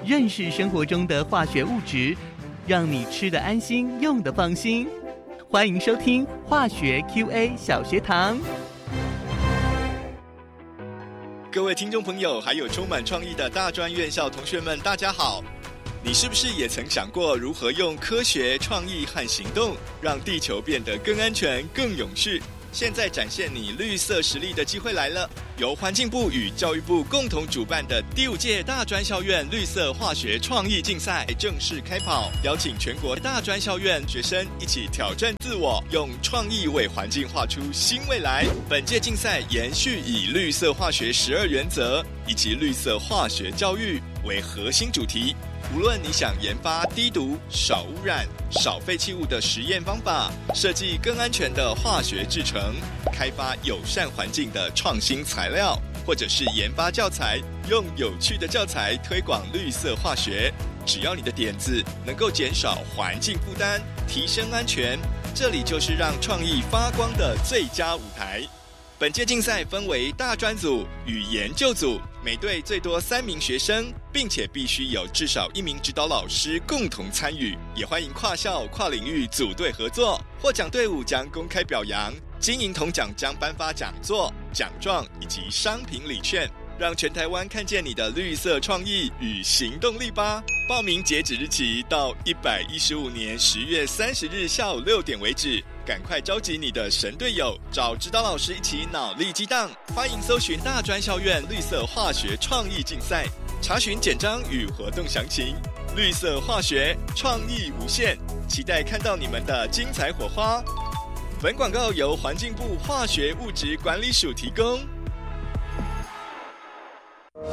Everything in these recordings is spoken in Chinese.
认识生活中的化学物质，让你吃得安心，用得放心。欢迎收听化学 QA 小学堂。 各位听众朋友，还有充满创意的大专院校同学们，大家好。你是不是也曾想过如何用科学、创意和行动，让地球变得更安全、更永续？现在展现你绿色实力的机会来了！由环境部与教育部共同主办的第5届大专校院绿色化学创意竞赛正式开跑，邀请全国大专校院学生一起挑战自我，用创意为环境画出新未来。本届竞赛延续以绿色化学12原则以及绿色化学教育为核心主题。无论你想研发低毒、少污染、少废弃物的实验方法，设计更安全的化学制成，开发友善环境的创新材料，或者是研发教材，用有趣的教材推广绿色化学，只要你的点子能够减少环境负担，提升安全，这里就是让创意发光的最佳舞台。本届竞赛分为大专组与研究组，每队最多3名学生，并且必须有至少1名指导老师共同参与。也欢迎跨校、跨领域组队合作。获奖队伍将公开表扬，金银铜奖将颁发讲座、奖状以及商品礼券，让全台湾看见你的绿色创意与行动力吧！报名截止日期到115年10月30日下午6点为止。赶快召集你的神队友，找指导老师一起脑力激荡。欢迎搜寻大专校院绿色化学创意竞赛，查询简章与活动详情。绿色化学创意无限，期待看到你们的精彩火花。本广告由环境部化学物质管理署提供。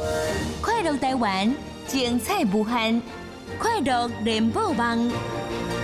快乐台湾，精彩无限，快乐联播网。